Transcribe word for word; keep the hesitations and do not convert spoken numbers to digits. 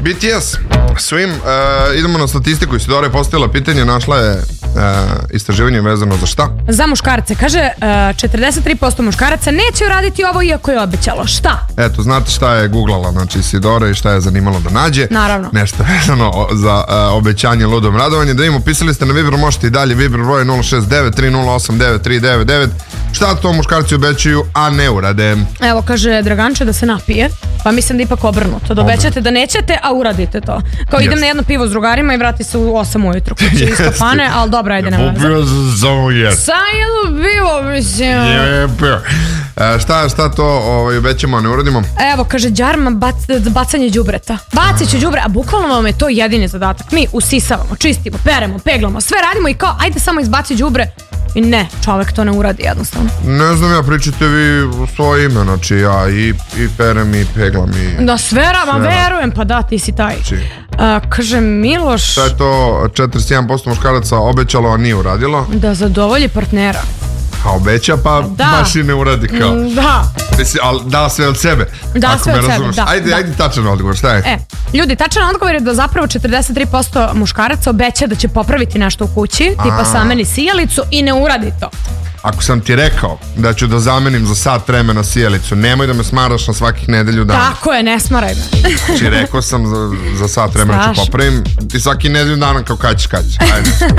B T S, Swim, uh, idemo na statistiku. Isidora je postavila pitanje, našla je uh, istraživanje vezano za šta? Za muškarce, kaže uh, četrdeset tri posto muškaraca neće uraditi ovo iako je obećalo. Šta? Eto, znate šta je googlala, znači Isidora, i šta je zanimalo da nađe. Naravno. Nešto vezano za uh, obećanje ludom radovanje. Da im upisali ste na Viber, možete i dalje. Viber broj nula šest devet tri nula osam devet tri devet devet. Šta to muškarci obećaju, a ne urade? Evo, kaže Draganče da se napije, pa mislim da ipak obrnuto. Da obećate da nećete, a uradite to. Kao idem Yes. na jedno pivo s drugarima i vrati se u osam ujutru kući iz kafane, ali dobro, ajde, nema veze. Popio sam samo jedno. Sa jedno pivo, mislim. Je, pio. E, šta, šta to ovaj, obećamo, a ne uradimo? Evo, kaže Đarma, bac, bacanje đubreta. Bacit ću đubre, a bukvalno vam je to jedini zadatak. Mi usisavamo, čistimo, peremo, peglamo, sve radimo i kao, ajde samo izbaci đubre. I ne, čovek to ne uradi jednostavno. Ne znam ja, pričate vi svoje ime, znači ja i, i perem i peglam i... Da, svera, ma verujem, pa da, ti si taj. Znači, A, kaže Miloš... šta je to četrdeset jedan posto muškaraca obećalo, a nije uradilo? Da zadovolji partnera. A obeća, pa Da. baš i ne uradi kao. Mm, Da. Mislim, ali da sve od sebe. Da ako sve me od sebe, razumeš. da, Ajde, da. ajde tačan odgovor, šta je? E, ljudi, tačan odgovor je da zapravo četrdeset tri posto muškaraca obeća da će popraviti nešto u kući, tipa sameni sijalicu i ne uradi to. Ako sam ti rekao da ću da zamenim za sat vremena sijalicu, nemoj da me smaraš na svakih nedelju dana. Tako je, ne smaraj me. Znači, rekao sam za, za sat vremena ću Strašno. popravim i svaki nedelju dana kao kaćiš kaćiš. Ajde.